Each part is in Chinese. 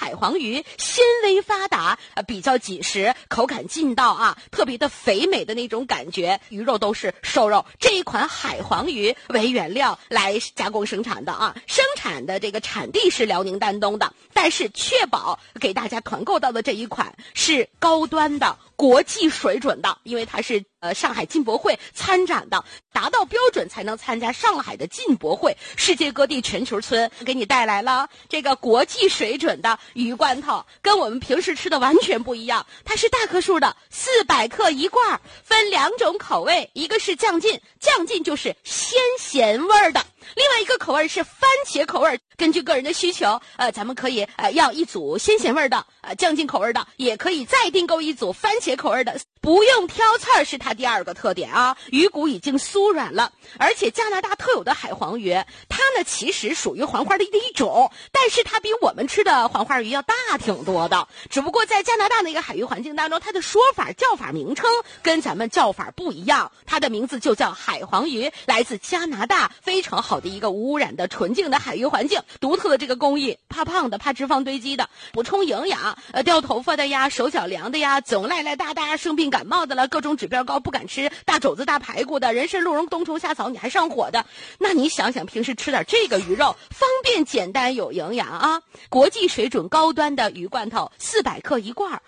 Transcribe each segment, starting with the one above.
海黄鱼纤维发达，比较紧实，口感劲道啊，特别的肥美的那种感觉，鱼肉都是瘦肉。这一款海黄鱼为原料来加工生产的啊，生产的这个产地是辽宁丹东的，但是确保给大家团购到的这一款是高端的、国际水准的，因为它是上海进博会参展的，达到标准才能参加上海的进博会。世界各地全球村给你带来了这个国际水准的鱼罐头，跟我们平时吃的完全不一样。它是大颗数的，400克一罐，分2种口味，一个是酱劲，酱劲就是鲜咸味儿的，另外一个口味是番茄口味。根据个人的需求，咱们可以要一组鲜咸味的，酱劲口味的，也可以再订购一组番茄口味的，不用挑刺儿是它第二个特点啊。鱼骨已经酥软了，而且加拿大特有的海黄鱼，它呢其实属于黄花鱼的一种，但是它比我们吃的黄花鱼要大挺多的，只不过在加拿大那个海域环境当中，它的说法叫法名称跟咱们叫法不一样，它的名字就叫海黄鱼，来自加拿大，非常好的一个无污染的纯净的海域环境，独特的这个工艺，怕胖的怕脂肪堆积的，补充营养，掉头发的呀，手脚凉的呀，总赖赖大大生病感冒的了，各种指标高不敢吃大肘子大排骨的，人参鹿茸冬虫夏草你还上火的，那你想想平时吃点这个鱼肉，方便简单有营养啊。国际水准高端的鱼罐头，400克一罐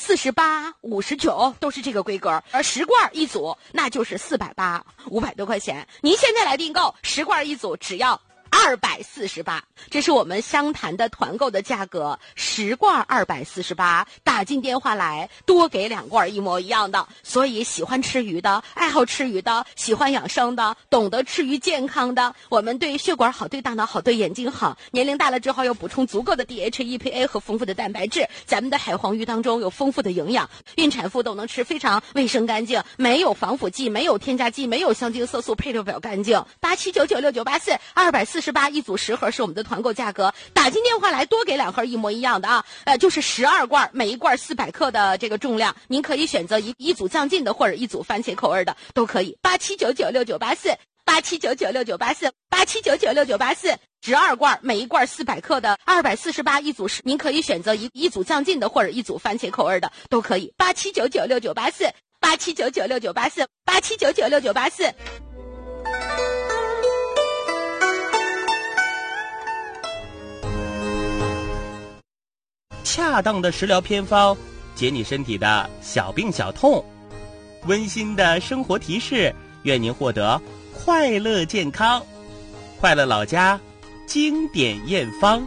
，48、59都是这个规格，而10罐一组那就是480， 500多块钱。您现在来订购10罐一组只要248，这是我们湘潭的团购的价格，10罐248，打进电话来多给2罐一模一样的。所以喜欢吃鱼的，爱好吃鱼的，喜欢养生的，懂得吃鱼健康的，我们对血管好，对大脑好，对眼睛好，年龄大了之后要补充足够的 DHA、EPA 和丰富的蛋白质。咱们的海黄鱼当中有丰富的营养，孕产妇都能吃，非常卫生干净，没有防腐剂，没有添加剂，没有香精色素，配料表干净。87996984，248一组10盒是我们的团购价格，打进电话来多给2盒一模一样的啊，就是12罐，每一罐400克的这个重量，您可以选择一组酱劲的或者一组番茄口味的都可以。87996984，87996984，12罐，每一罐400克的248一组，您可以选择一组酱劲的或者一组番茄口味的都可以。87996984，87996984，87996984。 恰当的食疗偏方，解你身体的小病小痛。温馨的生活提示，愿您获得快乐健康。快乐老家经典验方。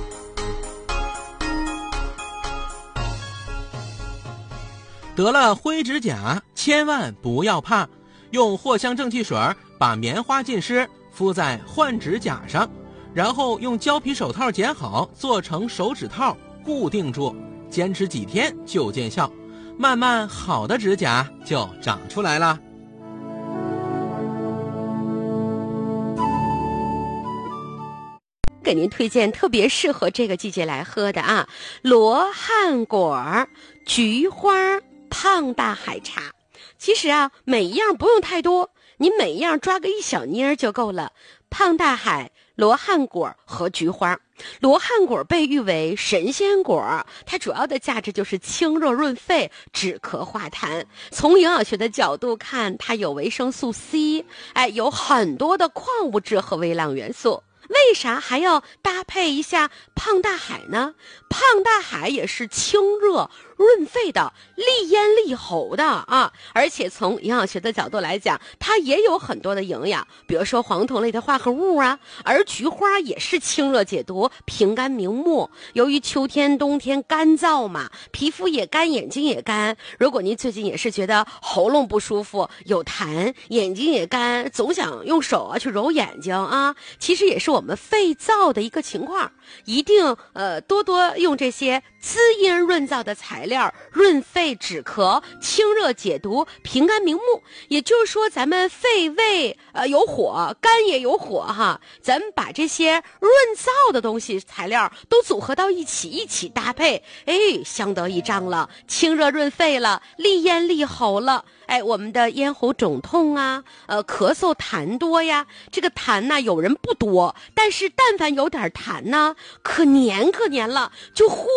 得了灰指甲，千万不要怕，用藿香正气水把棉花浸湿，敷在患指甲上，然后用胶皮手套剪好，做成手指套固定住，坚持几天就见效，慢慢好的指甲就长出来了。 给您推荐特别适合这个季节来喝的啊，罗汉果菊花胖大海茶。其实啊，每一样不用太多，你每一样抓个一小捏就够了。胖大海、罗汉果和菊花。罗汉果被誉为神仙果，它主要的价值就是清热润肺、止咳化痰。从营养学的角度看，它有维生素 C， 有很多的矿物质和微量元素。为啥还要搭配一下胖大海呢？胖大海也是清热润肺的，利咽利喉的啊！而且从营养学的角度来讲，它也有很多的营养，比如说黄酮类的化合物啊。而菊花也是清热解毒、平肝明目。由于秋天、冬天干燥嘛，皮肤也干，眼睛也干。如果您最近也是觉得喉咙不舒服、有痰，眼睛也干，总想用手去揉眼睛啊，其实也是我们肺燥的一个情况。一定多多用这些滋阴润燥的材料，润肺止咳、清热解毒、平肝明目。也就是说，咱们肺胃有火，肝也有火哈，咱们把这些润燥的东西材料都组合到一起搭配，相得益彰了，清热润肺了，利咽利喉了。我们的咽喉肿痛啊，咳嗽痰多呀，这个痰呢，有人不多，但是但凡有点痰呢，可黏了，就呼